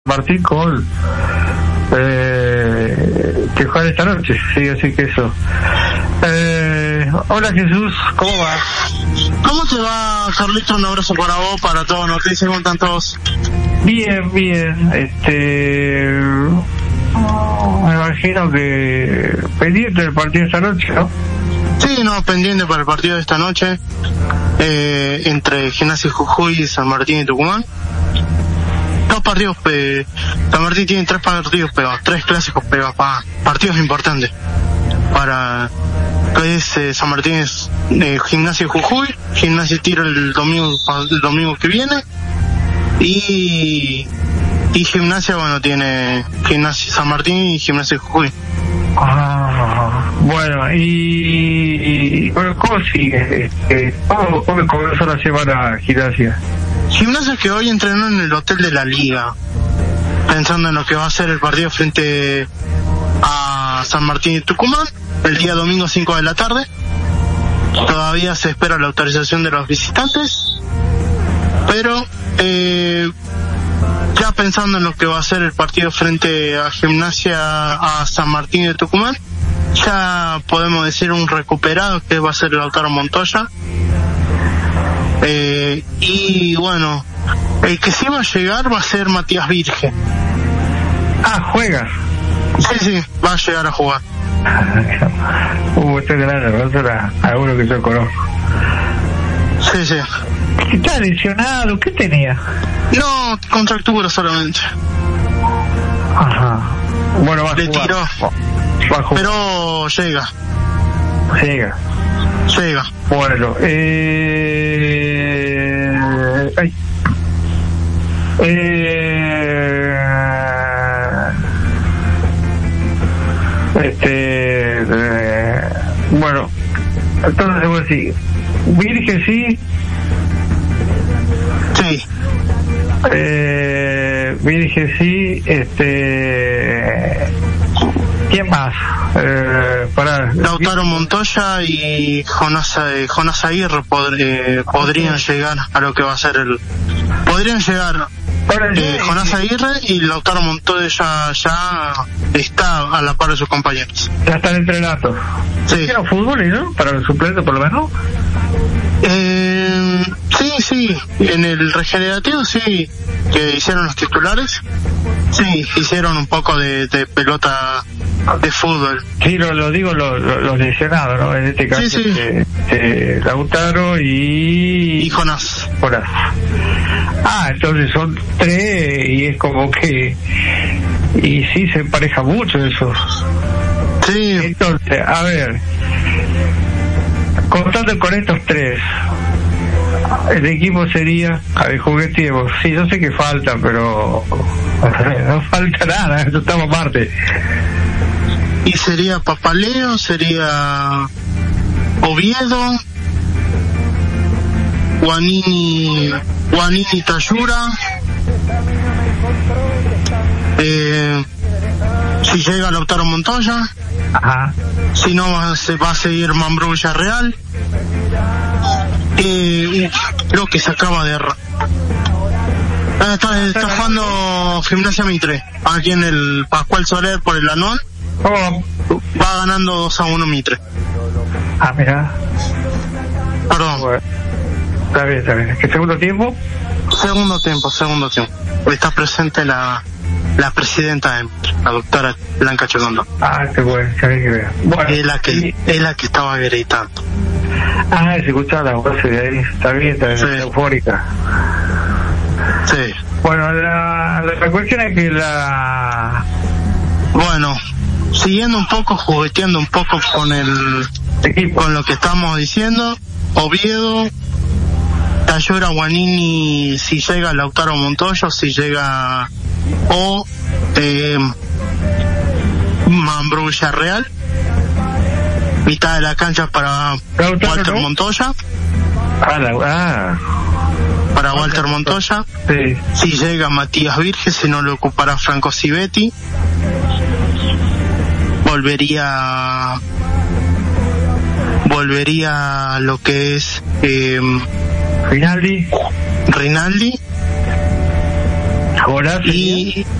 Martín Col, que juega esta noche, sí, así que eso. Hola Jesús, ¿cómo va? ¿Cómo te va, Carlito? Un abrazo para vos, para todos. Noticias, ¿cómo están todos? Bien, bien. Me imagino que pendiente del partido de esta noche, ¿no? Sí, no, pendiente para el partido de esta noche entre Gimnasia Jujuy y San Martín y Tucumán. Dos partidos, San Martín tiene 3 partidos pegados, 3 clásicos pegados, partidos importantes para que es San Martín es Gimnasia Jujuy, Gimnasia tira el domingo que viene y Gimnasia, bueno, tiene Gimnasia San Martín y Gimnasia Jujuy. Bueno, y bueno, ¿cómo sigue? ¿Cómo comenzó la semana Gimnasia? Gimnasia que hoy entrenó en el hotel de la Liga, pensando en lo que va a ser el partido frente a San Martín y Tucumán, el día domingo 5 de la tarde. Todavía se espera la autorización de los visitantes, pero ya pensando en lo que va a ser el partido frente a Gimnasia a San Martín de Tucumán, ya podemos decir un recuperado que va a ser Lautaro Montoya. Y bueno, el que sí va a llegar va a ser Matías Virgen. ¿Juega? Sí, va a llegar a jugar. Este grande, era alguno que yo conozco. Sí. ¿Está lesionado? ¿Qué tenía? No, contractura solamente. Ajá. Bueno, va a Le jugar. tiró. Va a jugar. Pero llega. Bueno, bueno, entonces voy a decir, Virgen sí. Sí. Virgen sí, ¿quién más? Lautaro Montoya y Jonás Aguirre podrían llegar a lo que va a ser podrían llegar Jonás Aguirre, y Lautaro Montoya ya está a la par de sus compañeros. Ya están entrenando. Sí. ¿Hicieron fútbol, no? Para el suplente por lo menos. Sí, en el regenerativo sí, que hicieron los titulares. Sí, hicieron un poco de pelota de fútbol. Sí, lo digo los lesionados, ¿no? En este caso, sí. Lautaro y Jonás. Entonces son 3 y es como que... Y sí, se empareja mucho eso. Sí. Entonces, a ver, contando con estos 3, el equipo sería, juguetiemos. Sí, yo sé que falta, pero no falta nada, eso estamos aparte. Y sería Papaleo, sería Oviedo, Guanini Tayura, si llega Lautaro Montoya. Ajá. Si no, se va a seguir Mambrú Villarreal. Creo que se acaba de... Está jugando Gimnasia Mitre, aquí en el Pascual Soler por el anual. Va ganando 2-1 Mitre. Mira. Perdón. Bueno, está bien. ¿Qué segundo tiempo? Segundo tiempo. Está presente la presidenta de Mitre, la doctora Blanca Chocondo. Qué bueno, ya vi que vea. Bueno, es la que estaba gritando. Se escuchaba la voz de ahí. Está bien, Sí. Eufórica. Sí. Bueno, la cuestión es que Bueno, siguiendo un poco, jugueteando un poco con con lo que estamos diciendo, Oviedo, Tayura, Guanini, si llega Lautaro Montoya, si llega Mambrú Villarreal, mitad de la cancha para Walter Montoya. Para Walter Montoya. Sí. Si llega Matías Virgen, si no lo ocupará Franco Civetti. Volvería lo que es Rinaldi. Jonás y